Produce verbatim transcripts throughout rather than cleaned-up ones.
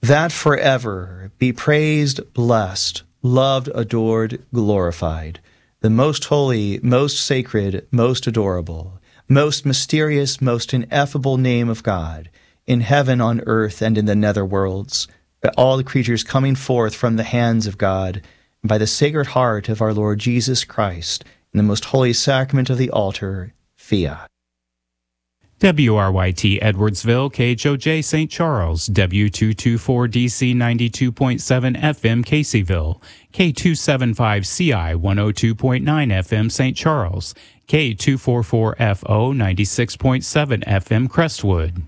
that forever be praised, blessed, loved, adored, glorified, the most holy, most sacred, most adorable, most mysterious, most ineffable name of God, in heaven, on earth, and in the nether worlds, by all the creatures coming forth from the hands of God, and by the sacred heart of our Lord Jesus Christ, in the most holy sacrament of the altar, Fiat. W R Y T Edwardsville, K H O J Saint Charles, W two twenty-four D C ninety-two point seven F M Caseyville, K two seventy-five C I one oh two point nine F M Saint Charles, K two forty-four F O ninety-six point seven F M Crestwood.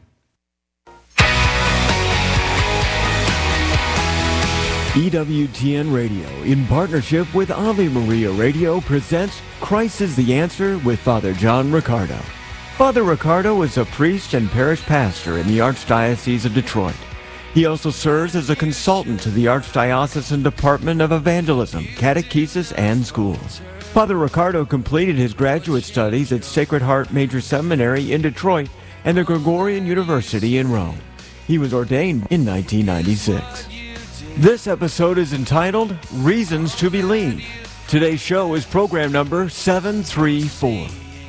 E W T N Radio, in partnership with Ave Maria Radio, presents Christ is the Answer with Father John Riccardo. Father Riccardo is a priest and parish pastor in the Archdiocese of Detroit. He also serves as a consultant to the Archdiocesan Department of Evangelism, Catechesis, and Schools. Father Riccardo completed his graduate studies at Sacred Heart Major Seminary in Detroit and the Gregorian University in Rome. He was ordained in nineteen ninety-six. This episode is entitled Reasons to Believe. Today's show is program number seven thirty-four.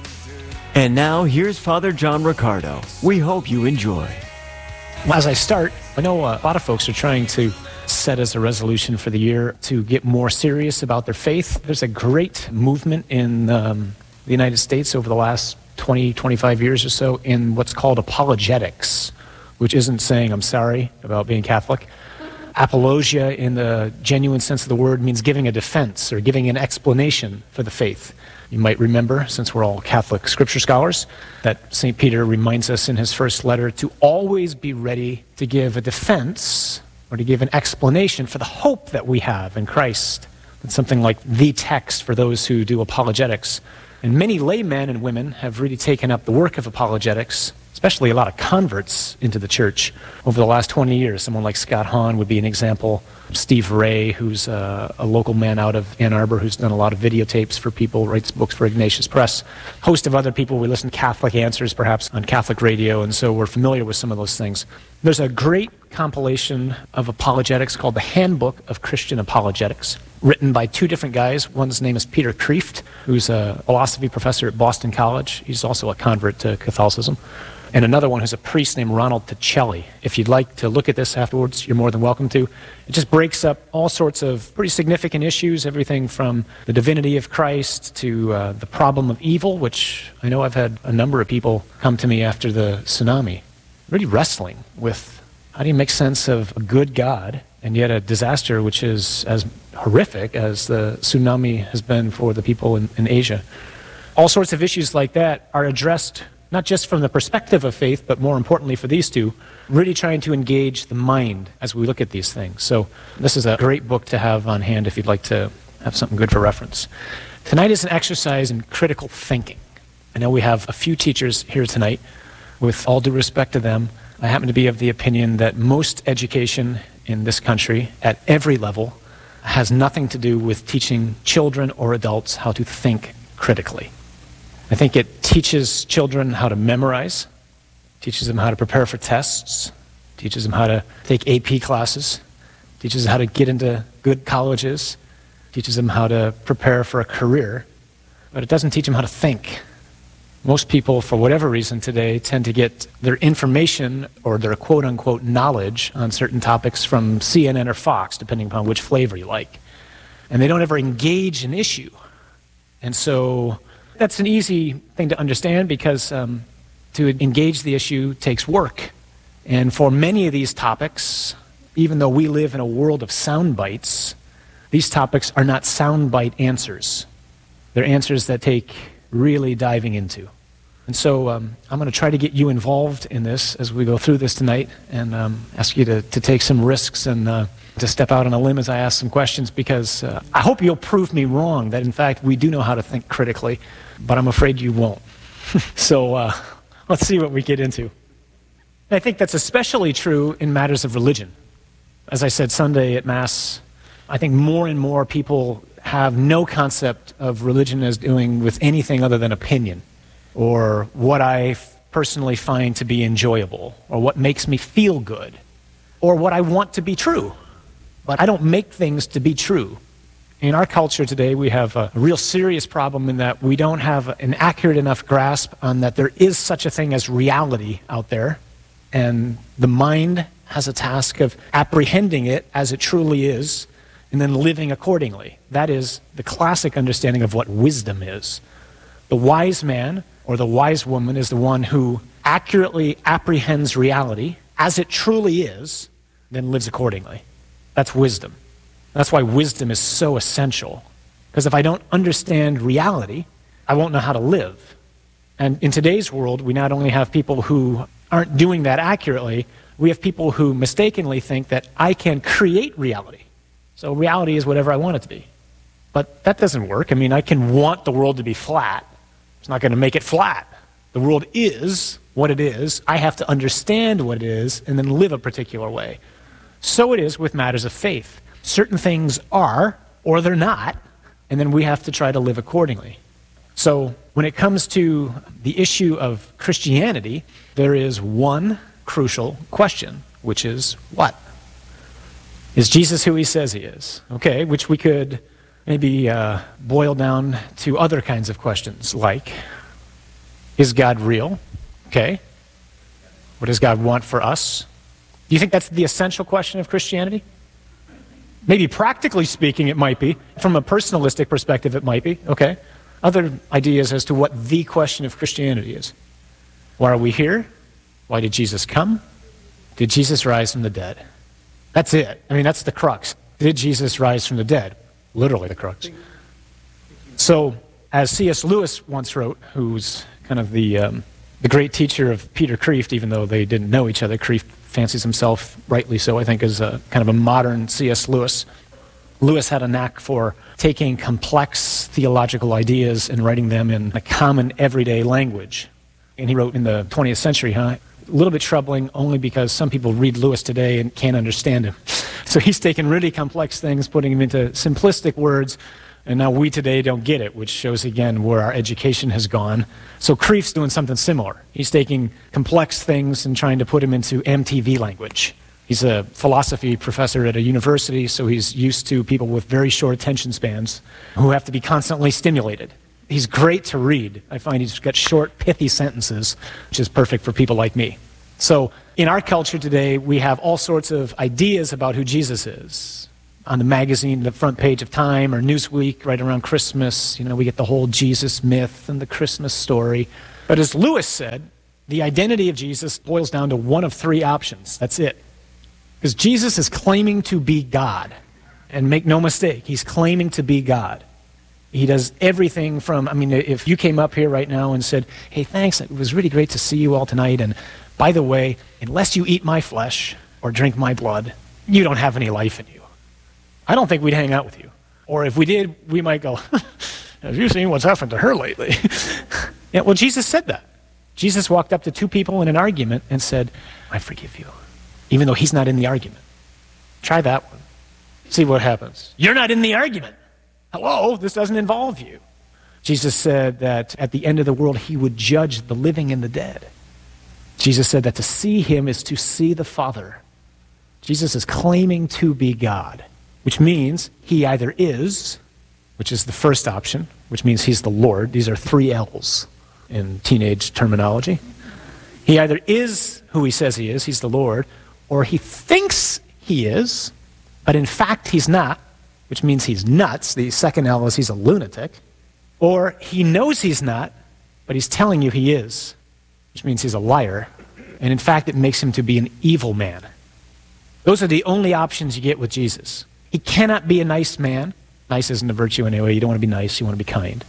And now, here's Father John Riccardo. We hope you enjoy. Well, as I start, I know a lot of folks are trying to set as a resolution for the year to get more serious about their faith. There's a great movement in um, the United States over the last twenty, twenty-five years or so in what's called apologetics, which isn't saying I'm sorry about being Catholic. Apologia, in the genuine sense of the word, means giving a defense or giving an explanation for the faith. You might remember, since we're all Catholic scripture scholars, that Saint Peter reminds us in his first letter to always be ready to give a defense or to give an explanation for the hope that we have in Christ. It's something like the text for those who do apologetics. And many laymen and women have really taken up the work of apologetics, especially a lot of converts into the church over the last twenty years. Someone like Scott Hahn would be an example. Steve Ray, who's a, a local man out of Ann Arbor who's done a lot of videotapes for people, writes books for Ignatius Press. Host of other people. We listen to Catholic Answers, perhaps, on Catholic radio, and so we're familiar with some of those things. There's a great compilation of apologetics called the Handbook of Christian Apologetics, written by two different guys. One's name is Peter Kreeft, who's a philosophy professor at Boston College. He's also a convert to Catholicism. And another one who's a priest named Ronald Ticelli. If you'd like to look at this afterwards, you're more than welcome to. It just breaks up all sorts of pretty significant issues, everything from the divinity of Christ to uh, the problem of evil, which I know I've had a number of people come to me after the tsunami, really wrestling with how do you make sense of a good God and yet a disaster which is as horrific as the tsunami has been for the people in, in Asia. All sorts of issues like that are addressed not just from the perspective of faith, but more importantly for these two, really trying to engage the mind as we look at these things. So this is a great book to have on hand if you'd like to have something good for reference. Tonight is an exercise in critical thinking. I know we have a few teachers here tonight. With all due respect to them, I happen to be of the opinion that most education in this country, at every level, has nothing to do with teaching children or adults how to think critically. I think it teaches children how to memorize, teaches them how to prepare for tests, teaches them how to take A P classes, teaches them how to get into good colleges, teaches them how to prepare for a career, but it doesn't teach them how to think. Most people, for whatever reason today, tend to get their information or their quote-unquote knowledge on certain topics from C N N or Fox, depending upon which flavor you like. And they don't ever engage an issue. And so that's an easy thing to understand because um, to engage the issue takes work. And for many of these topics, even though we live in a world of sound bites, these topics are not sound bite answers. They're answers that take really diving into. And so um, I'm going to try to get you involved in this as we go through this tonight and um, ask you to, to take some risks and uh, to step out on a limb as I ask some questions because uh, I hope you'll prove me wrong that in fact we do know how to think critically, but I'm afraid you won't. So uh, let's see what we get into. And I think that's especially true in matters of religion. As I said Sunday at Mass, I think more and more people have no concept of religion as doing with anything other than opinion, or what I personally find to be enjoyable, or what makes me feel good. or what I want to be true. But I don't make things to be true. In our culture today, we have a real serious problem in that we don't have an accurate enough grasp on that there is such a thing as reality out there, and the mind has a task of apprehending it as it truly is, and then living accordingly. That is the classic understanding of what wisdom is. The wise man or the wise woman is the one who accurately apprehends reality as it truly is, then lives accordingly. That's wisdom. That's why wisdom is so essential. Because if I don't understand reality, I won't know how to live. And in today's world, we not only have people who aren't doing that accurately, we have people who mistakenly think that I can create reality. So reality is whatever I want it to be. But that doesn't work. I mean, I can want the world to be flat. It's not going to make it flat. The world is what it is. I have to understand what it is and then live a particular way. So it is with matters of faith. Certain things are, or they're not, and then we have to try to live accordingly. So when it comes to the issue of Christianity, there is one crucial question, which is what? Is Jesus who he says he is? Okay, which we could maybe uh, boil down to other kinds of questions, like, is God real? Okay. What does God want for us? Do you think that's the essential question of Christianity? Maybe practically speaking, it might be. From a personalistic perspective, it might be. Okay. Other ideas as to what the question of Christianity is. Why are we here? Why did Jesus come? Did Jesus rise from the dead? That's it. I mean, that's the crux. Did Jesus rise from the dead? Literally the crux. So, as C S Lewis once wrote, who's kind of the um, the great teacher of Peter Kreeft, even though they didn't know each other, Kreeft fancies himself, rightly so, I think, as a kind of a modern C S Lewis. Lewis had a knack for taking complex theological ideas and writing them in a common everyday language. And he wrote in the twentieth century, huh? A little bit troubling only because some people read Lewis today and can't understand him. So he's taken really complex things, putting them into simplistic words, and now we today don't get it, which shows again where our education has gone. So Kreeft's doing something similar. He's taking complex things and trying to put them into M T V language. He's a philosophy professor at a university, so he's used to people with very short attention spans who have to be constantly stimulated. He's great to read. I find he's got short, pithy sentences, which is perfect for people like me. So in our culture today, we have all sorts of ideas about who Jesus is. On the magazine, the front page of Time or Newsweek, right around Christmas, you know, we get the whole Jesus myth and the Christmas story. But as Lewis said, the identity of Jesus boils down to one of three options. That's it. Because Jesus is claiming to be God. And make no mistake, he's claiming to be God. He does everything from, I mean, if you came up here right now and said, hey, thanks, it was really great to see you all tonight, and by the way, unless you eat my flesh or drink my blood, you don't have any life in you. I don't think we'd hang out with you. Or if we did, we might go, have you seen what's happened to her lately? Yeah, well, Jesus said that. Jesus walked up to two people in an argument and said, I forgive you, even though he's not in the argument. Try that one. See what happens. You're not in the argument. Hello, this doesn't involve you. Jesus said that at the end of the world, he would judge the living and the dead. Jesus said that to see him is to see the Father. Jesus is claiming to be God, which means he either is, which is the first option, which means he's the Lord. These are three L's in teenage terminology. He either is who he says he is, he's the Lord, or he thinks he is, but in fact he's not, which means he's nuts. The second L is he's a lunatic. Or he knows he's not, but he's telling you he is, which means he's a liar. And in fact, it makes him to be an evil man. Those are the only options you get with Jesus. He cannot be a nice man. Nice isn't a virtue anyway. You don't want to be nice. You want to be kind.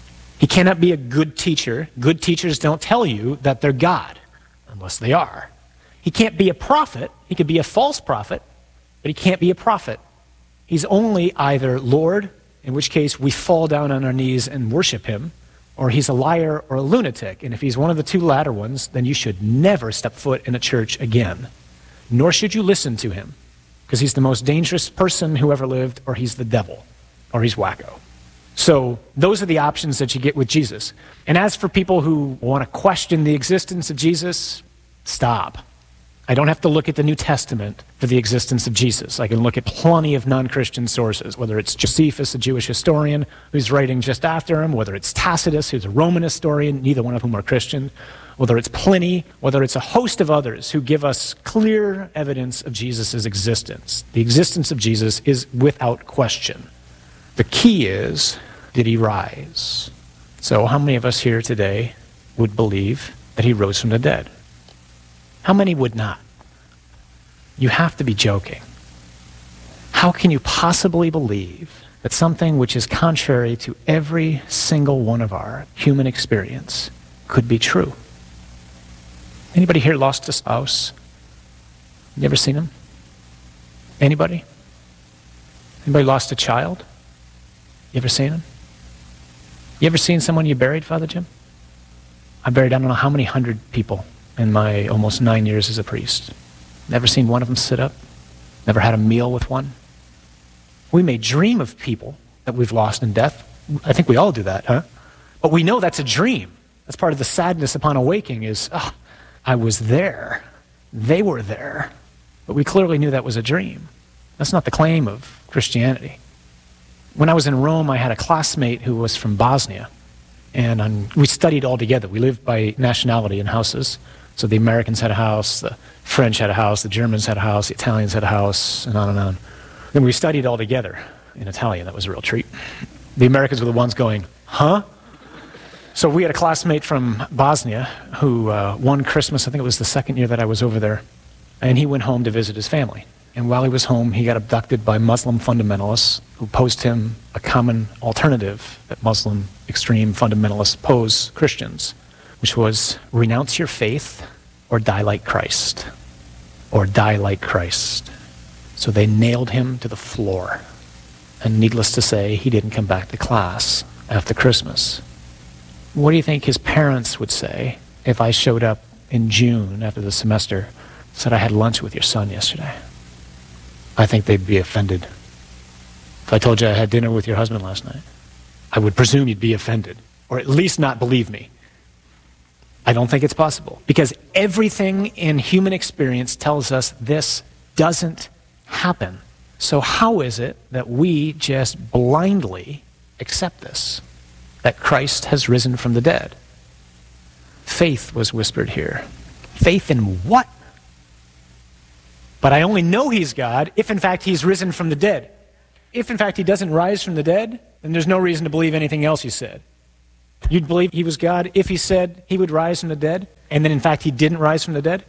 He cannot be a good teacher. Good teachers don't tell you that they're God, unless they are. He can't be a prophet. He could be a false prophet, but he can't be a prophet. He's only either Lord, in which case we fall down on our knees and worship him, or he's a liar or a lunatic. And if he's one of the two latter ones, then you should never step foot in a church again. Nor should you listen to him, because he's the most dangerous person who ever lived, or he's the devil, or he's wacko. So those are the options that you get with Jesus. And as for people who want to question the existence of Jesus, stop. I don't have to look at the New Testament for the existence of Jesus. I can look at plenty of non-Christian sources, whether it's Josephus, a Jewish historian, who's writing just after him, whether it's Tacitus, who's a Roman historian, neither one of whom are Christian, whether it's Pliny, whether it's a host of others who give us clear evidence of Jesus' existence. The existence of Jesus is without question. The key is, did he rise? So how many of us here today would believe that he rose from the dead? How many would not? You have to be joking. How can you possibly believe that something which is contrary to every single one of our human experience could be true? Anybody here lost a spouse? You ever seen him? Anybody? Anybody lost a child? You ever seen him? You ever seen someone you buried, Father Jim? I buried I don't know how many hundred people in my almost nine years as a priest. Never seen one of them sit up. Never had a meal with one. We may dream of people that we've lost in death. I think we all do that, huh? But we know that's a dream. That's part of the sadness upon awaking is, oh, I was there. They were there. But we clearly knew that was a dream. That's not the claim of Christianity. When I was in Rome, I had a classmate who was from Bosnia. And um, we studied all together. We lived by nationality in houses. So the Americans had a house, the French had a house, the Germans had a house, the Italians had a house, and on and on. Then we studied all together in Italian. That was a real treat. The Americans were the ones going, huh? So we had a classmate from Bosnia who uh, one Christmas, I think it was the second year that I was over there, and he went home to visit his family. And while he was home, he got abducted by Muslim fundamentalists who posed him a common alternative that Muslim extreme fundamentalists pose Christians, which was renounce your faith or die like Christ, or die like Christ. So they nailed him to the floor. And needless to say, he didn't come back to class after Christmas. What do you think his parents would say if I showed up in June after the semester, said I had lunch with your son yesterday? I think they'd be offended. If I told you I had dinner with your husband last night, I would presume you'd be offended, or at least not believe me. I don't think it's possible, because everything in human experience tells us this doesn't happen. So how is it that we just blindly accept this, that Christ has risen from the dead? Faith was whispered here. Faith in what? But I only know he's God if in fact he's risen from the dead. If in fact he doesn't rise from the dead, then there's no reason to believe anything else he said. You'd believe he was God if he said he would rise from the dead, and then in fact he didn't rise from the dead?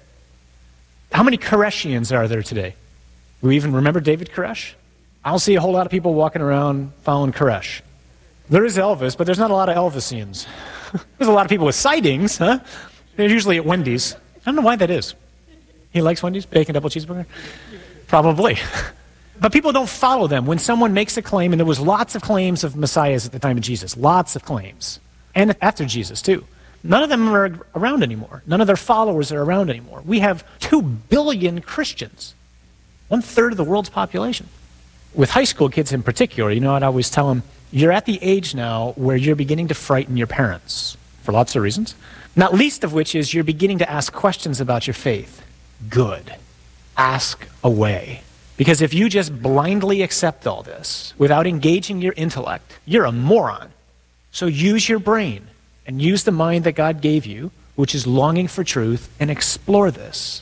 How many Koreshians are there today? Do we even remember David Koresh? I don't see a whole lot of people walking around following Koresh. There is Elvis, but there's not a lot of Elvisians. There's a lot of people with sightings, huh? They're usually at Wendy's. I don't know why that is. He likes Wendy's? Bacon double cheeseburger? Probably. But people don't follow them. When someone makes a claim, and there was lots of claims of messiahs at the time of Jesus, lots of claims, and after Jesus too. None of them are around anymore. None of their followers are around anymore. We have two billion Christians, one third of the world's population. With high school kids in particular, you know, I'd always tell them, you're at the age now where you're beginning to frighten your parents for lots of reasons, not least of which is you're beginning to ask questions about your faith. Good. Ask away. Because if you just blindly accept all this without engaging your intellect, you're a moron. So use your brain and use the mind that God gave you, which is longing for truth, and explore this.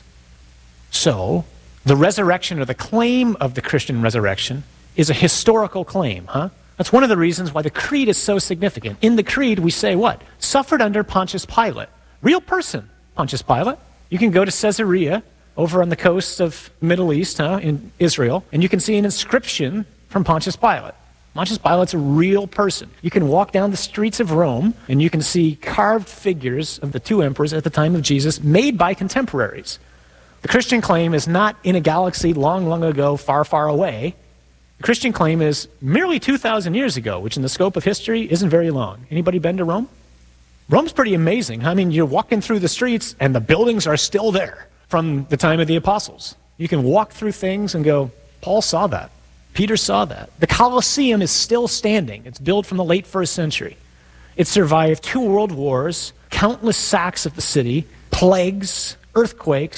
So, the resurrection or the claim of the Christian resurrection is a historical claim, huh? That's one of the reasons why the creed is so significant. In the creed, we say what? Suffered under Pontius Pilate. Real person, Pontius Pilate. You can go to Caesarea, over on the coast of the Middle East, huh, in Israel, and you can see an inscription from Pontius Pilate. Pontius Pilate's a real person. You can walk down the streets of Rome, and you can see carved figures of the two emperors at the time of Jesus made by contemporaries. The Christian claim is not in a galaxy long, long ago, far, far away. The Christian claim is merely two thousand years ago, which in the scope of history isn't very long. Anybody been to Rome? Rome's pretty amazing. I mean, you're walking through the streets, and the buildings are still there from the time of the apostles. You can walk through things and go, Paul saw that. Peter saw that. The Colosseum is still standing. It's built from the late first century. It survived two world wars, countless sacks of the city, plagues, earthquakes,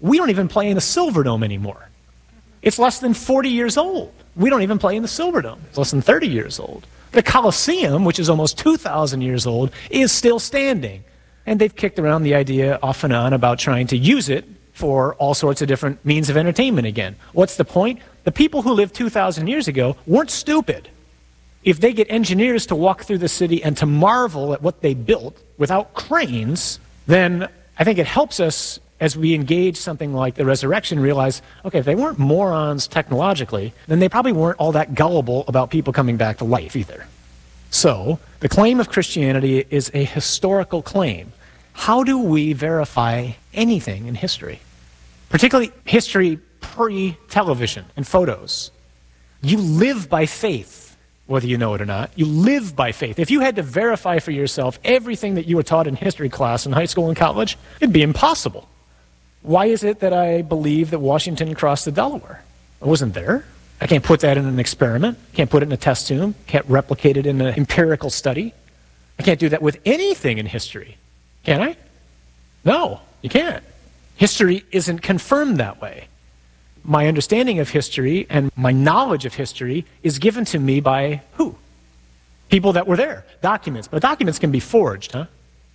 We don't even play in the Silverdome anymore. It's less than forty years old. We don't even play in the Silverdome. It's less than thirty years old. The Colosseum, which is almost two thousand years old, is still standing. And they've kicked around the idea off and on about trying to use it for all sorts of different means of entertainment again. What's the point? The people who lived two thousand years ago weren't stupid. If they get engineers to walk through the city and to marvel at what they built without cranes, then I think it helps us as we engage something like the resurrection, realize, okay, if they weren't morons technologically, then they probably weren't all that gullible about people coming back to life either. So, the claim of Christianity is a historical claim. How do we verify anything in history? Particularly history pre-television and photos. You live by faith, whether you know it or not. You live by faith. If you had to verify for yourself everything that you were taught in history class in high school and college, it'd be impossible. Why is it that I believe that Washington crossed the Delaware? I wasn't there. I can't put that in an experiment. Can't put it in a test tube. Can't replicate it in an empirical study. I can't do that with anything in history. Can I? No, you can't. History isn't confirmed that way. My understanding of history and my knowledge of history is given to me by who? People that were there. Documents. But documents can be forged, huh?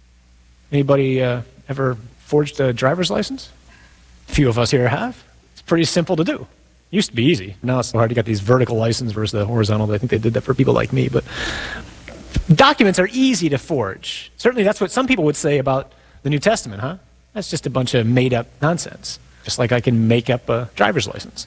Anybody uh, ever forged a driver's license? A few of us here have. It's pretty simple to do. Used to be easy. Now it's so hard. You got these vertical license versus the horizontal. I think they did that for people like me. But documents are easy to forge. Certainly that's what some people would say about the New Testament, huh? That's just a bunch of made-up nonsense. Just like I can make up a driver's license.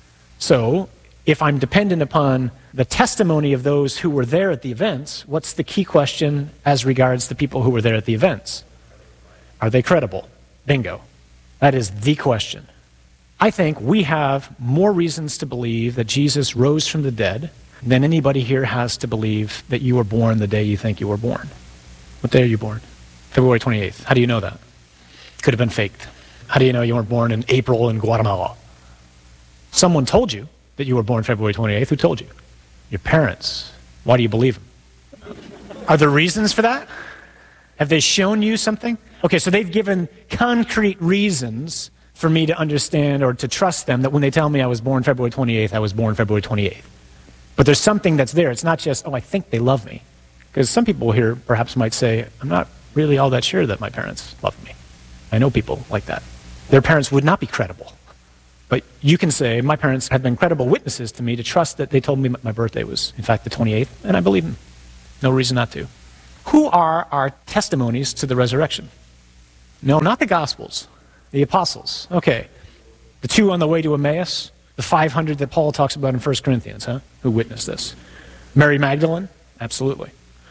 So if I'm dependent upon the testimony of those who were there at the events, what's the key question as regards the people who were there at the events? Are they credible? Bingo. That is the question. I think we have more reasons to believe that Jesus rose from the dead than anybody here has to believe that you were born the day you think you were born. What day are you born? February twenty-eighth. How do you know that? Could have been faked. How do you know you weren't born in April in Guatemala? Someone told you that you were born February twenty-eighth. Who told you? Your parents. Why do you believe them? Are there reasons for that? Have they shown you something? Okay, so they've given concrete reasons for me to understand or to trust them that when they tell me I was born February twenty-eighth, I was born February twenty-eighth. But there's something that's there. It's not just, oh, I think they love me. Because some people here perhaps might say, I'm not really all that sure that my parents love me. I know people like that. Their parents would not be credible. But you can say, my parents have been credible witnesses to me to trust that they told me my birthday was, in fact, the twenty-eighth, and I believe them. No reason not to. Who are our testimonies to the resurrection? No, not the Gospels. The apostles. Okay. The two on the way to Emmaus, the five hundred that Paul talks about in First Corinthians, huh? Who witnessed this? Mary Magdalene? Absolutely.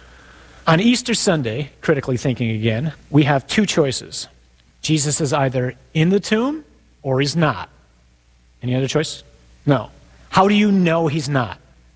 On Easter Sunday, critically thinking again, we have two choices. Jesus is either in the tomb or he's not. Any other choice? No. How do you know he's not?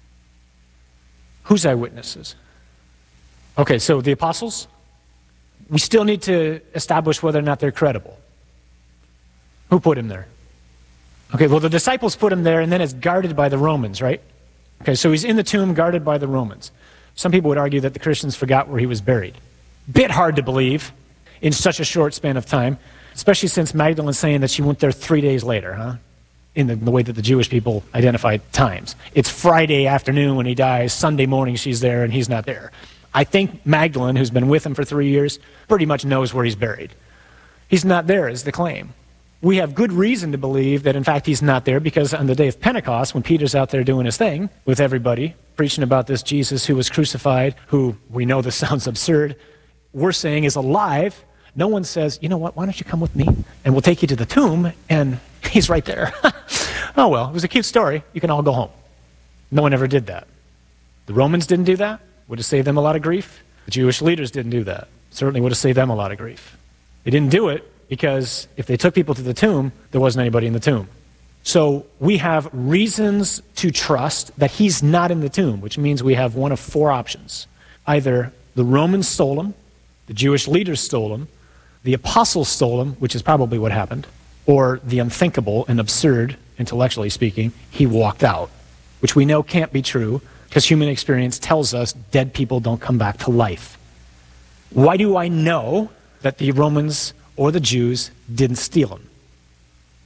Whose eyewitnesses? Okay, so the apostles? We still need to establish whether or not they're credible. Who put him there? Okay, well, the disciples put him there, and then it's guarded by the Romans, right? Okay, so he's in the tomb guarded by the Romans. Some people would argue that the Christians forgot where he was buried. Bit hard to believe in such a short span of time, especially since Magdalene's saying that she went there three days later, huh? In the, the way that the Jewish people identified times. It's Friday afternoon when he dies, Sunday morning she's there, and he's not there. I think Magdalene, who's been with him for three years, pretty much knows where he's buried. He's not there is the claim. We have good reason to believe that, in fact, he's not there because on the day of Pentecost, when Peter's out there doing his thing with everybody, preaching about this Jesus who was crucified, who we know this sounds absurd, we're saying is alive, no one says, you know what, why don't you come with me and we'll take you to the tomb and he's right there. Oh, well, it was a cute story. You can all go home. No one ever did that. The Romans didn't do that. Would have saved them a lot of grief. The Jewish leaders didn't do that. Certainly would have saved them a lot of grief. They didn't do it because if they took people to the tomb, there wasn't anybody in the tomb. So we have reasons to trust that he's not in the tomb, which means we have one of four options. Either the Romans stole him, the Jewish leaders stole him, the apostles stole him, which is probably what happened, or the unthinkable and absurd, intellectually speaking, he walked out, which we know can't be true because human experience tells us dead people don't come back to life. Why do I know that the Romans or the Jews didn't steal him?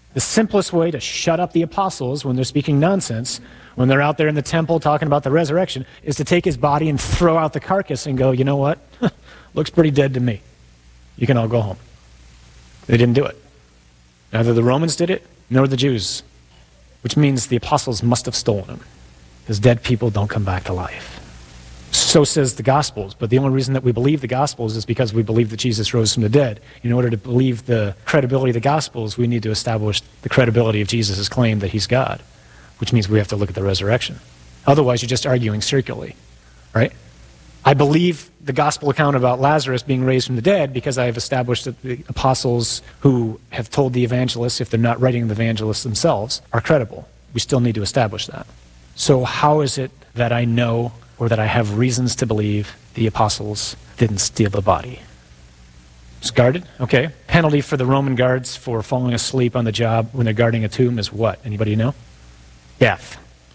The simplest way to shut up the apostles when they're speaking nonsense, when they're out there in the temple talking about the resurrection, is to take his body and throw out the carcass and go, you know what? Looks pretty dead to me. You can all go home. They didn't do it. Neither the Romans did it, nor the Jews, which means the apostles must have stolen him, because dead people don't come back to life. So says the Gospels, but the only reason that we believe the Gospels is because we believe that Jesus rose from the dead. In order to believe the credibility of the Gospels, we need to establish the credibility of Jesus' claim that he's God, which means we have to look at the resurrection. Otherwise, you're just arguing circularly, right? I believe the Gospel account about Lazarus being raised from the dead because I have established that the apostles who have told the evangelists, if they're not writing the evangelists themselves, are credible. We still need to establish that. So how is it that I know or that I have reasons to believe the apostles didn't steal the body? It's guarded? Okay. Penalty for the Roman guards for falling asleep on the job when they're guarding a tomb is what? Anybody know? Death.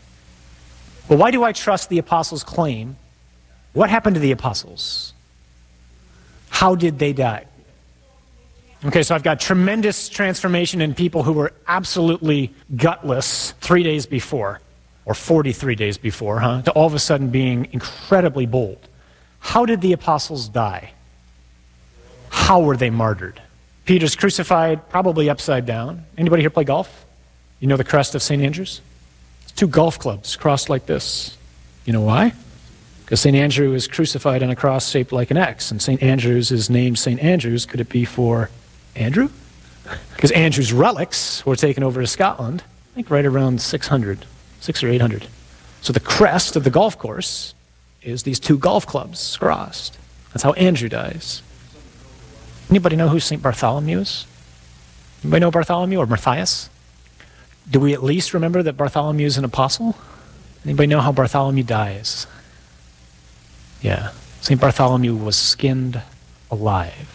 But why do I trust the apostles' claim? What happened to the apostles? How did they die? Okay, so I've got tremendous transformation in people who were absolutely gutless three days before, or forty-three days before, huh? To all of a sudden being incredibly bold. How did the apostles die? How were they martyred? Peter's crucified, probably upside down. Anybody here play golf? You know the crest of Saint Andrews? It's two golf clubs crossed like this. You know why? Because Saint Andrew is crucified on a cross shaped like an X, and Saint Andrews is named Saint Andrews. Could it be for Andrew? Because Andrew's relics were taken over to Scotland, I think right around six hundred, six or eight hundred. So the crest of the golf course is these two golf clubs crossed. That's how Andrew dies. Anybody know who Saint Bartholomew is? Anybody know Bartholomew or Matthias? Do we at least remember that Bartholomew is an apostle? Anybody know how Bartholomew dies? Yeah, Saint Bartholomew was skinned alive.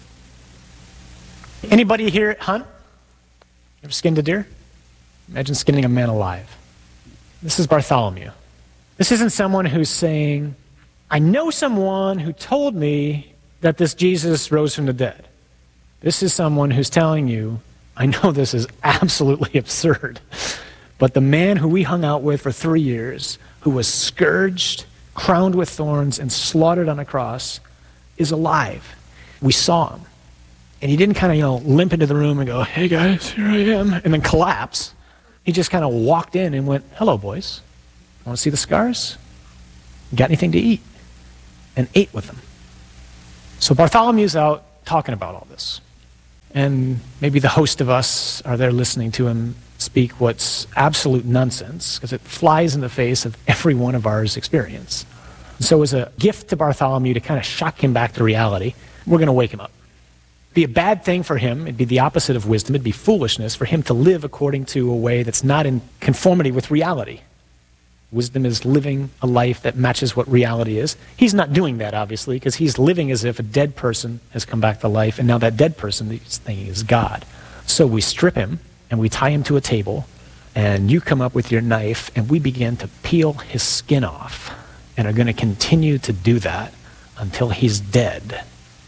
Anybody here hunt? Ever skinned a deer? Imagine skinning a man alive. This is Bartholomew. This isn't someone who's saying, I know someone who told me that this Jesus rose from the dead. This is someone who's telling you, I know this is absolutely absurd, but the man who we hung out with for three years, who was scourged, crowned with thorns, and slaughtered on a cross, is alive. We saw him. And he didn't kind of, you know, limp into the room and go, hey guys, here I am, and then collapse. He just kind of walked in and went, hello boys, want to see the scars? Got anything to eat? And ate with them. So Bartholomew's out talking about all this. And maybe the host of us are there listening to him speak what's absolute nonsense, because it flies in the face of every one of ours experience. And so as a gift to Bartholomew to kind of shock him back to reality, we're going to wake him up. It'd be a bad thing for him. It'd be the opposite of wisdom. It'd be foolishness for him to live according to a way that's not in conformity with reality. Wisdom is living a life that matches what reality is. He's not doing that, obviously, because he's living as if a dead person has come back to life, and now that dead person he's thinking is God. So we strip him, and we tie him to a table, and you come up with your knife, and we begin to peel his skin off, and are going to continue to do that until he's dead.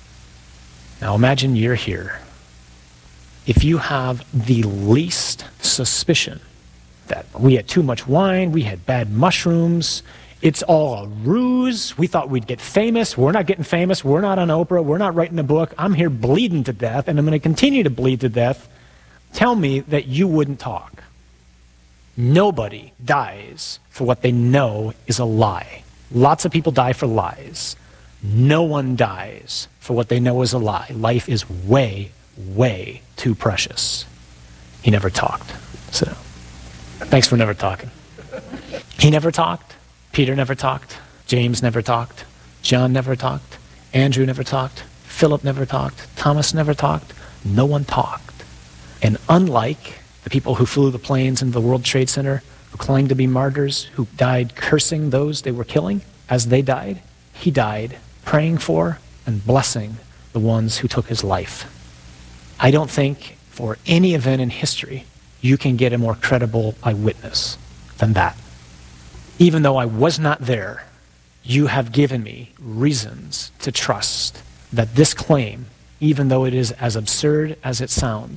Now imagine you're here. If you have the least suspicion that we had too much wine, we had bad mushrooms, it's all a ruse, we thought we'd get famous, we're not getting famous, we're not on Oprah, we're not writing a book, I'm here bleeding to death, and I'm going to continue to bleed to death, tell me that you wouldn't talk. Nobody dies for what they know is a lie. Lots of people die for lies. No one dies for what they know is a lie. Life is way, way too precious. He never talked. So, thanks for never talking. He never talked. Peter never talked. James never talked. John never talked. Andrew never talked. Philip never talked. Thomas never talked. No one talked. And unlike the people who flew the planes into the World Trade Center, who claimed to be martyrs, who died cursing those they were killing as they died, he died praying for and blessing the ones who took his life. I don't think for any event in history you can get a more credible eyewitness than that. Even though I was not there, you have given me reasons to trust that this claim, even though it is as absurd as it sounds,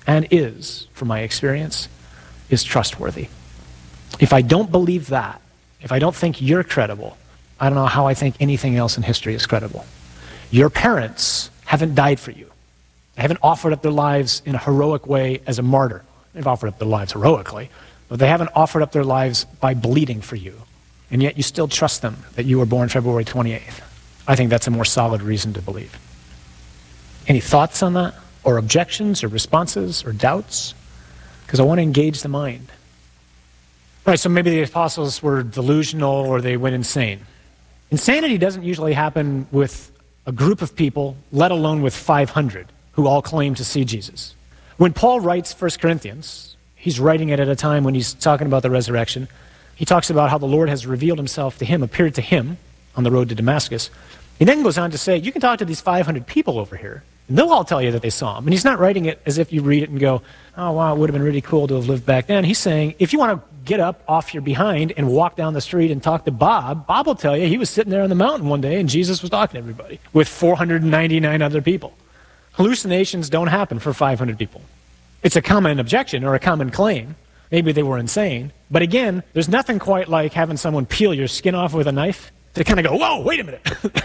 and is, from my experience, is trustworthy. If I don't believe that, if I don't think you're credible, I don't know how I think anything else in history is credible. Your parents haven't died for you. They haven't offered up their lives in a heroic way as a martyr. They've offered up their lives heroically, but they haven't offered up their lives by bleeding for you. And yet you still trust them that you were born February twenty-eighth. I think that's a more solid reason to believe. Any thoughts on that? Or objections, or responses, or doubts? Because I want to engage the mind. Right, so maybe the apostles were delusional or they went insane. Insanity doesn't usually happen with a group of people, let alone with five hundred, who all claim to see Jesus. When Paul writes First Corinthians, he's writing it at a time when he's talking about the resurrection. He talks about how the Lord has revealed himself to him, appeared to him on the road to Damascus. He then goes on to say, you can talk to these five hundred people over here, and they'll all tell you that they saw him. And he's not writing it as if you read it and go, oh, wow, it would have been really cool to have lived back then. He's saying, if you want to get up off your behind and walk down the street and talk to Bob, Bob will tell you he was sitting there on the mountain one day and Jesus was talking to everybody with four hundred ninety-nine other people. Hallucinations don't happen for five hundred people. It's a common objection or a common claim. Maybe they were insane. But again, there's nothing quite like having someone peel your skin off with a knife to kind of go, whoa, wait a minute.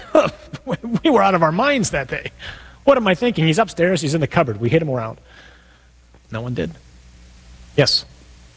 We were out of our minds that day. What am I thinking? He's upstairs, he's in the cupboard. We hit him around. No one did. Yes.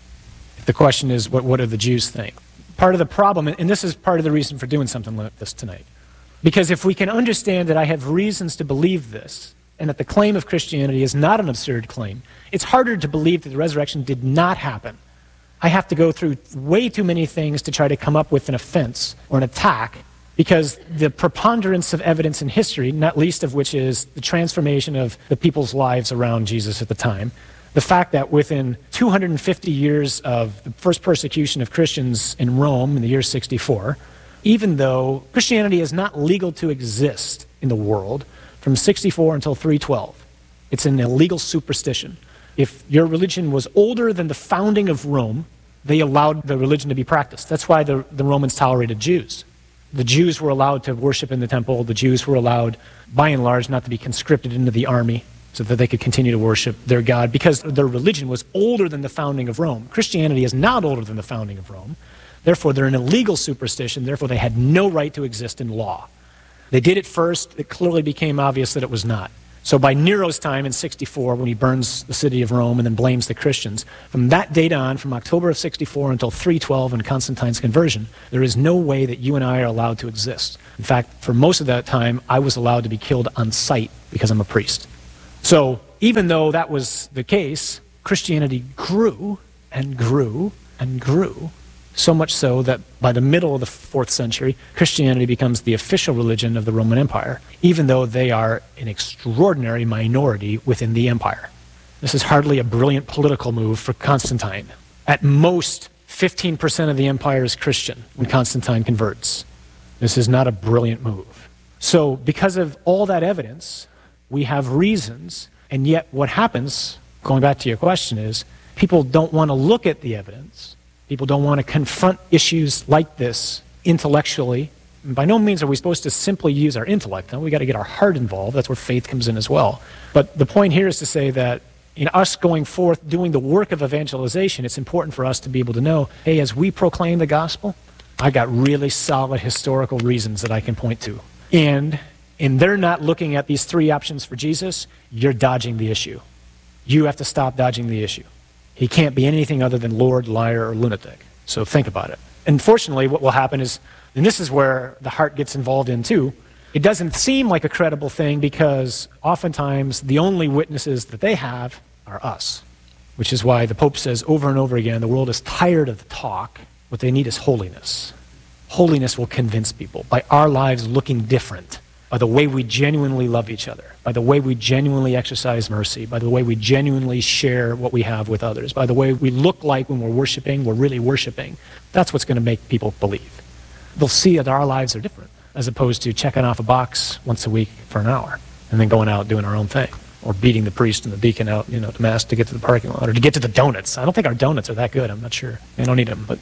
The question is, what, what do the Jews think? Part of the problem, and this is part of the reason for doing something like this tonight, because if we can understand that I have reasons to believe this, and that the claim of Christianity is not an absurd claim, it's harder to believe that the resurrection did not happen. I have to go through way too many things to try to come up with an offense or an attack, because the preponderance of evidence in history, not least of which is the transformation of the people's lives around Jesus at the time, the fact that within two hundred fifty years of the first persecution of Christians in Rome in the year sixty-four, even though Christianity is not legal to exist in the world from sixty-four until three twelve, it's an illegal superstition. If your religion was older than the founding of Rome, they allowed the religion to be practiced. That's why the, the Romans tolerated Jews. The Jews were allowed to worship in the temple. The Jews were allowed, by and large, not to be conscripted into the army so that they could continue to worship their God, because their religion was older than the founding of Rome. Christianity is not older than the founding of Rome. Therefore, they're an illegal superstition. Therefore, they had no right to exist in law. They did it first. It clearly became obvious that it was not. So by Nero's time in sixty-four, when he burns the city of Rome and then blames the Christians, from that date on, from October of sixty-four until three twelve and Constantine's conversion, there is no way that you and I are allowed to exist. In fact, for most of that time, I was allowed to be killed on sight because I'm a priest. So even though that was the case, Christianity grew and grew and grew, so much so that by the middle of the fourth century, Christianity becomes the official religion of the Roman Empire, even though they are an extraordinary minority within the empire. This is hardly a brilliant political move for Constantine. At most, fifteen percent of the empire is Christian when Constantine converts. This is not a brilliant move. So because of all that evidence, we have reasons, and yet what happens, going back to your question, is people don't want to look at the evidence. People don't want to confront issues like this intellectually. And by no means are we supposed to simply use our intellect. No, we got to get our heart involved. That's where faith comes in as well. But the point here is to say that in us going forth, doing the work of evangelization, it's important for us to be able to know, hey, as we proclaim the gospel, I got really solid historical reasons that I can point to. And, and they're not looking at these three options for Jesus, you're dodging the issue. You have to stop dodging the issue. He can't be anything other than Lord, liar, or lunatic. So think about it. Unfortunately, what will happen is, and this is where the heart gets involved in too, it doesn't seem like a credible thing because oftentimes the only witnesses that they have are us, which is why the Pope says over and over again, the world is tired of the talk. What they need is holiness. Holiness will convince people by our lives looking different, by the way we genuinely love each other, by the way we genuinely exercise mercy, by the way we genuinely share what we have with others, by the way we look like when we're worshiping, we're really worshiping. That's what's going to make people believe. They'll see that our lives are different, as opposed to checking off a box once a week for an hour, and then going out doing our own thing, or beating the priest and the deacon out, you know, to mass to get to the parking lot, or to get to the donuts. I don't think our donuts are that good. I'm not sure. I don't need them, but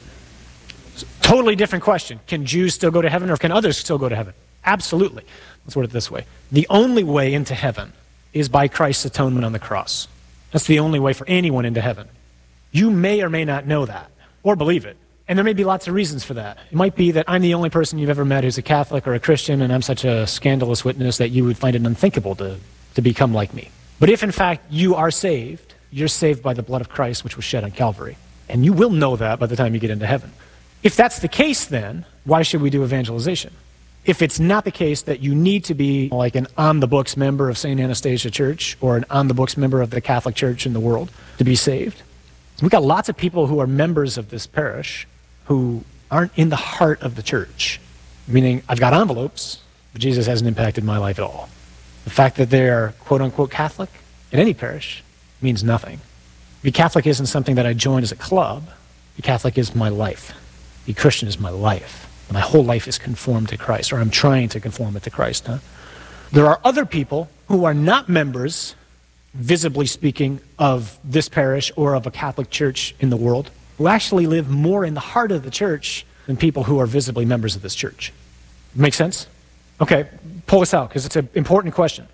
totally different question. Can Jews still go to heaven, or can others still go to heaven? Absolutely. Let's word it this way. The only way into heaven is by Christ's atonement on the cross. That's the only way for anyone into heaven. You may or may not know that or believe it. And there may be lots of reasons for that. It might be that I'm the only person you've ever met who's a Catholic or a Christian, and I'm such a scandalous witness that you would find it unthinkable to, to become like me. But if in fact you are saved, you're saved by the blood of Christ, which was shed on Calvary. And you will know that by the time you get into heaven. If that's the case, then why should we do evangelization? If it's not the case that you need to be like an on-the-books member of Saint Anastasia Church or an on-the-books member of the Catholic Church in the world to be saved, we've got lots of people who are members of this parish who aren't in the heart of the church, meaning I've got envelopes, but Jesus hasn't impacted my life at all. The fact that they are quote-unquote Catholic in any parish means nothing. Be Catholic isn't something that I joined as a club. Be Catholic is my life. Be Christian is my life. My whole life is conformed to Christ, or I'm trying to conform it to Christ. Huh? There are other people who are not members, visibly speaking, of this parish or of a Catholic church in the world, who actually live more in the heart of the church than people who are visibly members of this church. Make sense? Okay, pull this out, because it's an important question.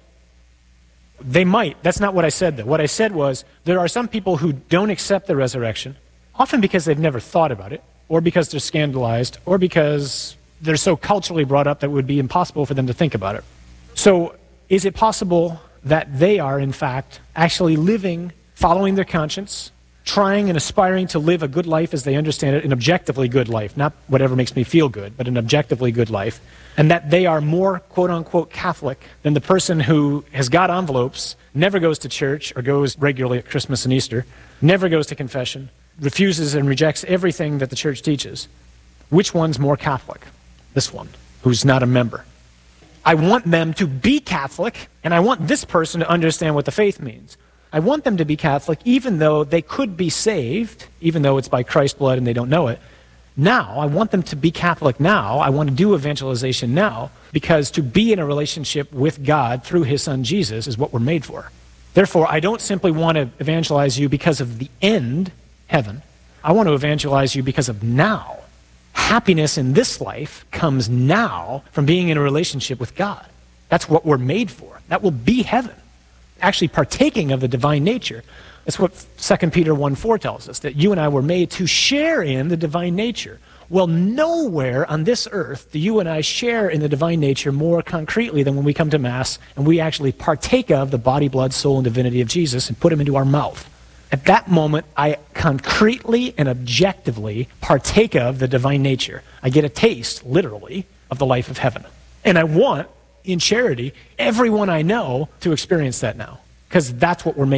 They might. That's not what I said, though. What I said was, there are some people who don't accept the resurrection, often because they've never thought about it, or because they're scandalized, or because they're so culturally brought up that it would be impossible for them to think about it. So, is it possible that they are, in fact, actually living, following their conscience, trying and aspiring to live a good life as they understand it, an objectively good life, not whatever makes me feel good, but an objectively good life, and that they are more quote-unquote Catholic than the person who has got envelopes, never goes to church or goes regularly at Christmas and Easter, never goes to confession, refuses and rejects everything that the church teaches? Which one's more Catholic? This one, who's not a member. I want them to be Catholic, and I want this person to understand what the faith means. I want them to be Catholic even though they could be saved, even though it's by Christ's blood and they don't know it. Now, I want them to be Catholic now. I want to do evangelization now, because to be in a relationship with God through his son Jesus is what we're made for. Therefore, I don't simply want to evangelize you because of the end, heaven. I want to evangelize you because of now. Happiness in this life comes now from being in a relationship with God. That's what we're made for. That will be heaven. Actually partaking of the divine nature. That's what Second Peter one four tells us, that you and I were made to share in the divine nature. Well, nowhere on this earth do you and I share in the divine nature more concretely than when we come to Mass and we actually partake of the body, blood, soul, and divinity of Jesus and put him into our mouth. At that moment, I concretely and objectively partake of the divine nature. I get a taste, literally, of the life of heaven. And I want, in charity, everyone I know to experience that now, because that's what we're made